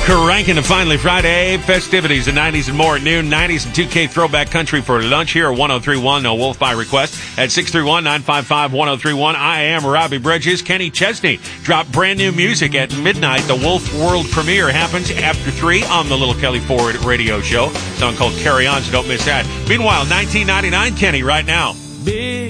Cranking to finally Friday festivities, the 90s and more at noon. 90s and 2K throwback country for lunch here at 1031. No Wolf by request at 631-955-1031. I am Robbie Bridges. Kenny Chesney dropped brand new music at midnight. The Wolf World premiere happens after 3 on the Little Kelly Ford radio show. A song called Carry On, so don't miss that. Meanwhile, 1999 Kenny right now.